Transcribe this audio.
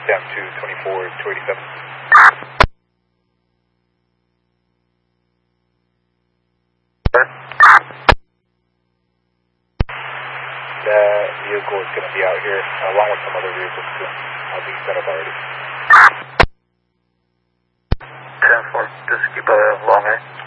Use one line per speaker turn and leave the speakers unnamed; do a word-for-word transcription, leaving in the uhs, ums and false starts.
down to twenty-four, two eighty-seven. That vehicle is going to be out here, along with some other vehicles too. I'll be set up already.
ten four, just keep a long eye.